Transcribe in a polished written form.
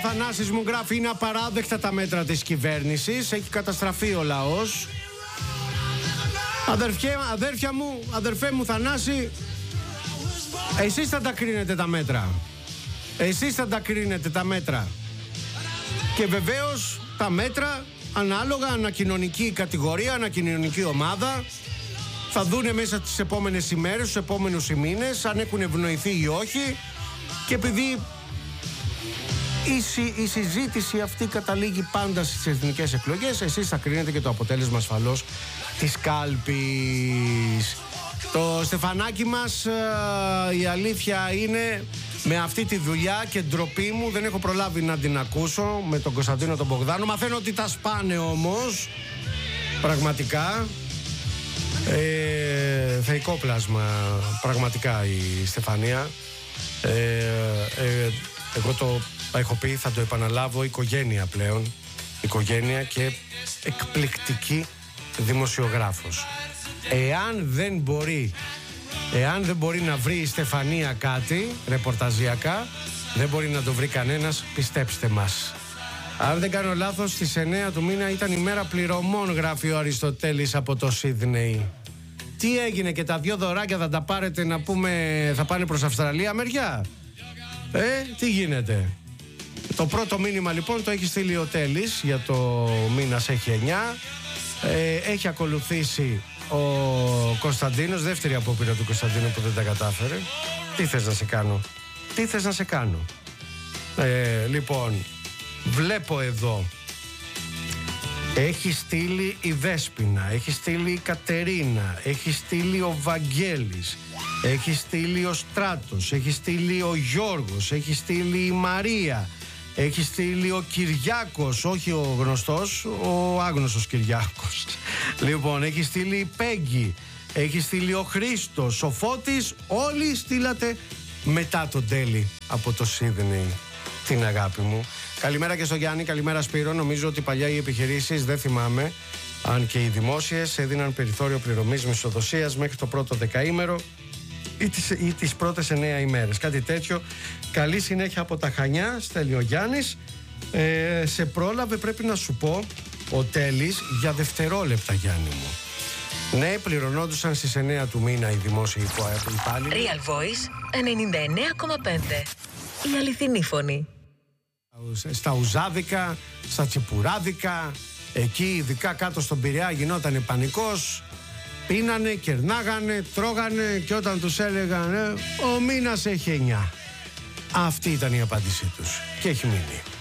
Θανάσης μου γράφει: είναι απαράδεκτα τα μέτρα της κυβέρνησης. Έχει καταστραφεί ο λαός. Αδερφέ μου Θανάση, εσείς θα τα κρίνετε τα μέτρα. Εσείς θα τα κρίνετε τα μέτρα. Και βεβαίως τα μέτρα ανάλογα, ανακοινωνική κατηγορία, ανακοινωνική ομάδα, θα δούνε μέσα τις επόμενες ημέρες, στους επόμενους μήνες, αν έχουν ευνοηθεί ή όχι. Και επειδή η συζήτηση αυτή καταλήγει πάντα στις εθνικές εκλογές, εσείς θα κρίνετε και το αποτέλεσμα ασφαλώς της κάλπης. Το στεφανάκι μας, η αλήθεια είναι, με αυτή τη δουλειά και ντροπή μου, δεν έχω προλάβει να την ακούσω με τον Κωνσταντίνο τον Μπογδάνο. Μαθαίνω ότι τα σπάνε όμως, πραγματικά. Θεϊκό πλάσμα, πραγματικά, η Στεφανία. Εγώ το έχω πει, θα το επαναλάβω, οικογένεια πλέον. Οικογένεια και εκπληκτική δημοσιογράφος. Εάν δεν μπορεί να βρει η Στεφανία κάτι ρεπορταζιακά, δεν μπορεί να το βρει κανένας, πιστέψτε μας. Αν δεν κάνω λάθος, στις 9 του μήνα ήταν η μέρα πληρωμών, γράφει ο Αριστοτέλης από το Σίδνεϊ. Τι έγινε, και τα 2 δωράκια θα τα πάρετε, να πούμε, θα πάνε προς Αυστραλία μεριά? Τι γίνεται? Το πρώτο μήνυμα λοιπόν το έχει στείλει ο Τέλης, για το μήνας έχει 9. Έχει ακολουθήσει ο Κωνσταντίνος, δεύτερη απόπειρα του Κωνσταντίνου που δεν τα κατάφερε. Τι θες να σε κάνω? Λοιπόν, βλέπω εδώ, έχει στείλει η Δέσποινα, έχει στείλει η Κατερίνα, έχει στείλει ο Βαγγέλης, έχει στείλει ο Στράτος, έχει στείλει ο Γιώργος, έχει στείλει η Μαρία, έχει στείλει ο Κυριάκος, όχι ο γνωστός, ο άγνωστος Κυριάκος. Λοιπόν, έχει στείλει η Πέγγι, έχει στείλει ο Χρήστος, ο Φώτης. Όλοι στείλατε μετά τον Τέλη από το Σίδνεϊ την αγάπη μου. Καλημέρα και στο Γιάννη, καλημέρα Σπύρο. Νομίζω ότι παλιά οι επιχειρήσεις, δεν θυμάμαι, αν και οι δημόσιες, έδιναν περιθώριο πληρωμής μισθοδοσίας μέχρι το πρώτο δεκαήμερο ή τις πρώτες 9 ημέρες. Κάτι τέτοιο. Καλή συνέχεια από τα Χανιά, στέλνει ο Γιάννης. Σε πρόλαβε, πρέπει να σου πω, ο Τέλης, για δευτερόλεπτα, Γιάννη μου. Ναι, πληρωνόντουσαν στις 9 του μήνα οι δημόσιοι υπάλληλοι. Real Voice 99,5. Η αληθινή φωνή. Στα ουζάδικα, στα τσιπουράδικα, εκεί ειδικά κάτω στον Πειραιά γινότανε πανικός. Πίνανε, κερνάγανε, τρώγανε, και όταν τους έλεγαν ο μήνας έχει 9. Αυτή ήταν η απάντησή τους και έχει μείνει.